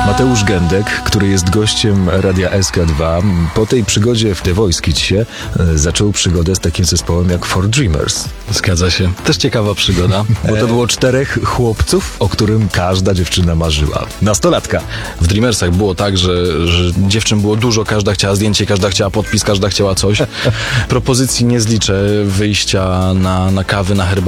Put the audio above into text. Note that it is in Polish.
Mateusz Gędek, który jest gościem Radia SK2, po tej przygodzie w The Voice Kidsie zaczął przygodę z takim zespołem jak Four Dreamers. Zgadza się. Też ciekawa przygoda. Bo to było 4 chłopców, o którym każda dziewczyna marzyła. Nastolatka. W Dreamersach było tak, że dziewczyn było dużo, każda chciała zdjęcie, każda chciała podpis, każda chciała coś. Propozycji nie zliczę, wyjścia na kawę, na herbatę.